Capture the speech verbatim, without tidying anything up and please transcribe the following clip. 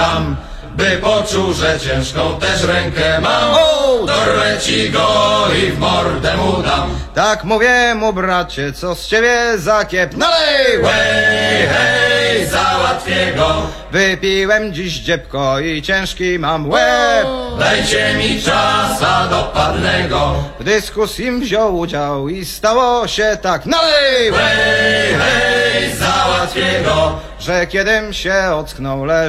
dam, by poczuł, że ciężką też rękę mam. O, dorwę ci go i w mordę mu dam. Tak mówię mu, bracie, co z ciebie za kiep? Nalej! Hej, hej, załatwię go. Wypiłem dziś dziebko i ciężki mam łeb. Dajcie mi czasa dopadnego. W dyskusji wziął udział i stało się tak. Nalej! Hej, hej, załatwię go. Że kiedym się ocknął, leży